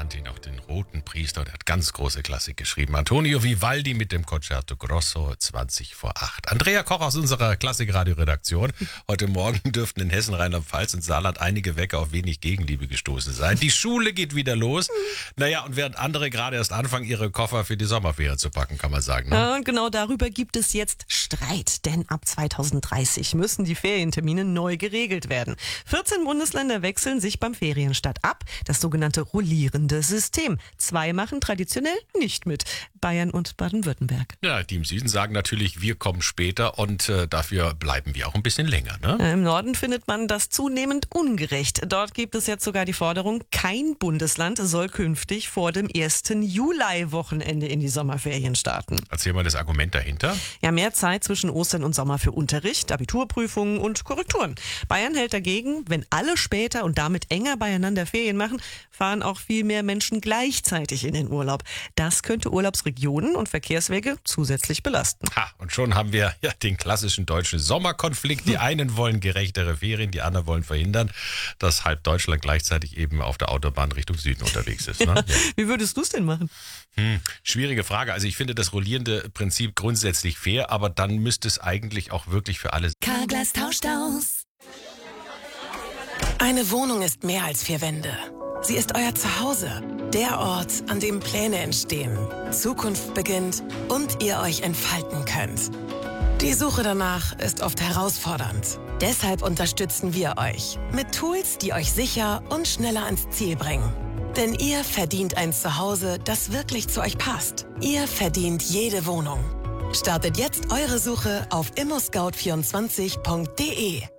nannte ihn auch den Roten Priester. Der hat ganz große Klassik geschrieben. Antonio Vivaldi mit dem Concerto Grosso 20 vor 8. Andrea Koch aus unserer Klassik-Radio-Redaktion. Heute Morgen dürften in Hessen, Rheinland-Pfalz und Saarland einige Wecker auf wenig Gegenliebe gestoßen sein. Die Schule geht wieder los. Naja, und während andere gerade erst anfangen, ihre Koffer für die Sommerferien zu packen, kann man sagen. Ne? Ja, und genau darüber gibt es jetzt Streit. Denn ab 2030 müssen die Ferientermine neu geregelt werden. 14 Bundesländer wechseln sich beim Ferienstart ab. Das sogenannte rollierende System. 2 machen traditionell nicht mit. Bayern und Baden-Württemberg. Ja, die im Süden sagen natürlich, wir kommen später und dafür bleiben wir auch ein bisschen länger. Ne? Im Norden findet man das zunehmend ungerecht. Dort gibt es jetzt sogar die Forderung, kein Bundesland soll künftig vor dem 1. Juli-Wochenende in die Sommerferien starten. Erzähl mal das Argument dahinter. Ja, mehr Zeit zwischen Ostern und Sommer für Unterricht, Abiturprüfungen und Korrekturen. Bayern hält dagegen, wenn alle später und damit enger beieinander Ferien machen, fahren auch viel mehr Menschen gleichzeitig in den Urlaub. Das könnte Urlaubsregionen und Verkehrswege zusätzlich belasten. Ha, und schon haben wir ja den klassischen deutschen Sommerkonflikt. Die einen wollen gerechtere Ferien, die anderen wollen verhindern, dass halb Deutschland gleichzeitig eben auf der Autobahn Richtung Süden unterwegs ist. Ne? Ja. Wie würdest du es denn machen? Schwierige Frage. Also ich finde das rollierende Prinzip grundsätzlich fair, aber dann müsste es eigentlich auch wirklich für alle. Carglass tauscht aus. Eine Wohnung ist mehr als 4 Wände. Sie ist euer Zuhause. Der Ort, an dem Pläne entstehen, Zukunft beginnt und ihr euch entfalten könnt. Die Suche danach ist oft herausfordernd. Deshalb unterstützen wir euch mit Tools, die euch sicher und schneller ans Ziel bringen. Denn ihr verdient ein Zuhause, das wirklich zu euch passt. Ihr verdient jede Wohnung. Startet jetzt eure Suche auf immoscout24.de.